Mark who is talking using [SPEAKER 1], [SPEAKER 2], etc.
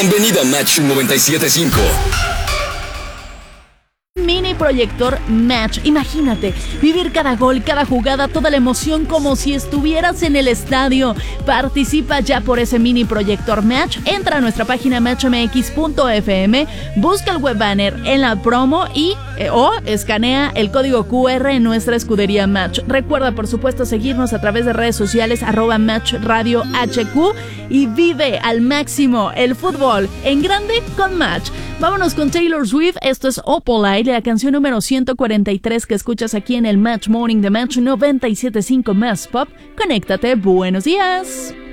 [SPEAKER 1] Bienvenido a Match 97.5.
[SPEAKER 2] Mini proyector Match. Imagínate, vivir cada gol, cada jugada, toda la emoción como si estuvieras en el estadio. Participa ya por ese mini proyector Match. Entra a nuestra página matchmx.fm, busca el web banner en la promo o escanea el código QR en nuestra escudería Match. Recuerda, por supuesto, seguirnos a través de redes sociales @MatchRadioHQ y vive al máximo el fútbol en grande con Match. Vámonos con Taylor Swift. Esto es Opalite, la canción número 143 que escuchas aquí en el Match Morning de Match 97.5 Más Pop. Conéctate, buenos días.